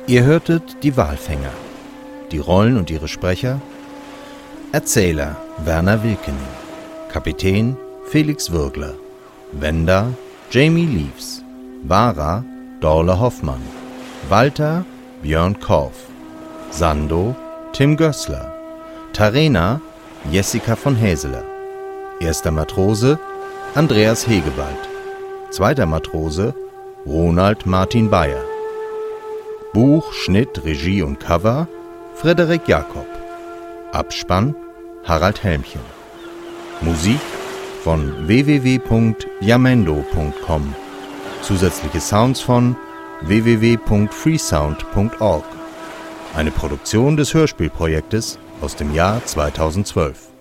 Ihr hörtet die Walfänger. Die Rollen und ihre Sprecher: Erzähler Werner Wilkening, Kapitän Felix Würgler, Wenda Jamie Leaves, Wara Dorle Hoffmann, Walter Björn Korff, Sando Tim Gößler, Tarena Jessica von Häseler, erster Matrose Andreas Hegewald, zweiter Matrose Ronald Martin Bayer. Buch, Schnitt, Regie und Cover Frederik Jakob. Abspann Harald Helmchen. Musik von www.jamendo.com. Zusätzliche Sounds von www.freesound.org. Eine Produktion des Hörspielprojektes aus dem Jahr 2012.